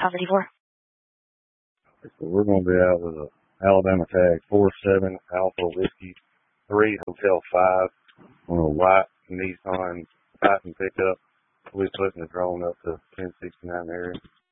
584. So we're going to be out with a Alabama tag 47 Alpha Whiskey 3 Hotel 5 on a white Nissan Titan pickup. We're putting the drone up to 1069 area.